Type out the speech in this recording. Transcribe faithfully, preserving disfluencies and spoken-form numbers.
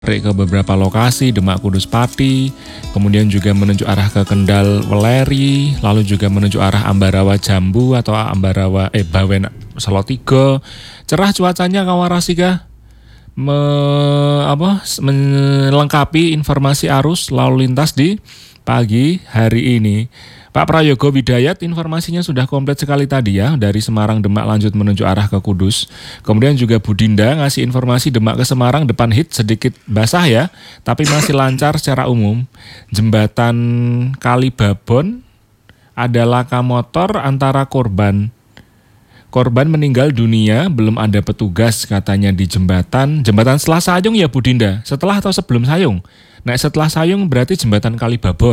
ke beberapa lokasi, Demak Kudus Pati, kemudian juga menuju arah ke Kendal Weleri, lalu juga menuju arah Ambarawa Jambu atau Ambarawa eh Bawen Salatiga. Cerah cuacanya Kawarasika, me, apa, melengkapi informasi arus lalu lintas di pagi hari ini. Pak Prayogo Widayat, informasinya sudah komplit sekali tadi ya, dari Semarang Demak lanjut menuju arah ke Kudus. Kemudian juga Bu Dinda ngasih informasi Demak ke Semarang depan hit sedikit basah ya, tapi masih lancar secara umum. Jembatan Kali Babon ada laka motor antara korban. Korban meninggal dunia, belum ada petugas katanya di jembatan. Jembatan setelah Sayung ya Bu Dinda, setelah atau sebelum Sayung? Nah setelah Sayung berarti jembatan Kali Babon.